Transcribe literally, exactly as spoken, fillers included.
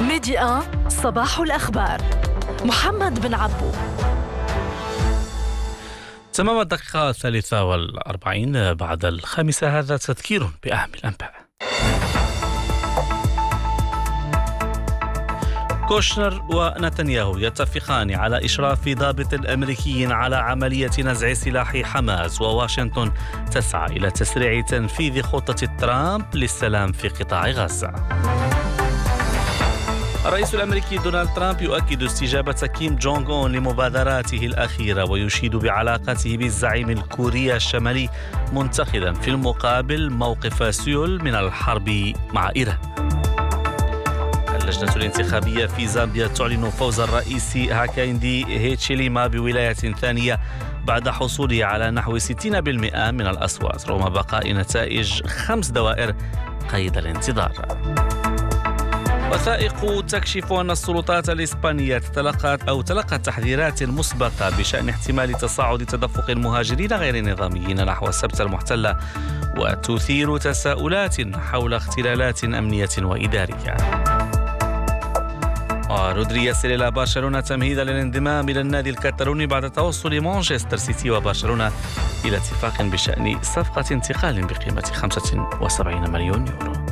ميديا صباح الأخبار. محمد بن عبو. تمام الدقيقة الثالثة والأربعين بعد الخامسة، هذا تذكير بأهم الأنباء. كوشنر ونتنياهو يتفقان على إشراف ضابط أمريكي على عملية نزع سلاح حماس، وواشنطن تسعى إلى تسريع تنفيذ خطة ترامب للسلام في قطاع غزة. الرئيس الأمريكي دونالد ترامب يؤكد استجابة كيم جونغ أون لمبادراته الأخيرة، ويشيد بعلاقته بالزعيم الكوري الشمالي، منتقدا في المقابل موقف سيول من الحرب مع إيران. اللجنة الانتخابية في زامبيا تعلن فوز الرئيس هاكايندي هيتشيليما بولاية ثانية بعد حصوله على نحو ستين بالمئة من الأصوات، رغم بقاء نتائج خمس دوائر قيد الانتظار. وثائق تكشف أن السلطات الإسبانية تلقت أو تلقت تحذيرات مسبقة بشأن احتمال تصاعد تدفق المهاجرين غير النظاميين نحو السبت المحتلة، وتثير تساؤلات حول اختلالات أمنية وإدارية. رودري يصل إلى برشلونة تمهيدا للانضمام إلى النادي الكتالوني بعد توصل مانشستر سيتي وبرشلونة إلى اتفاق بشأن صفقة انتقال بقيمة خمسة وسبعين مليون يورو.